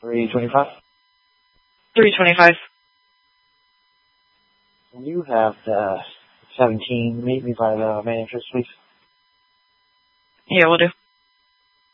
325. 325. You have the 17. Meet me by the main entrance, please. Yeah, we'll do.